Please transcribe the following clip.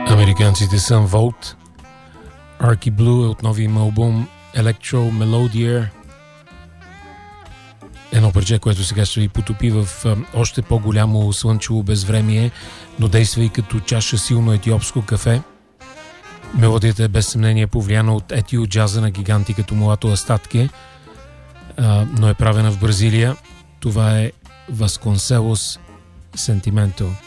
Американците са Volt. Arky Blue е от новия им албум Electro Melodier. Едно парче, което сега ще ви потопи в още по-голямо слънчево безвремие, но действа и като чаша силно етиопско кафе. Мелодията е без съмнение повлияна от етио джаза на гиганти като Мулато Астатке, но е правена в Бразилия. Това е Vasconcelos Sentimento.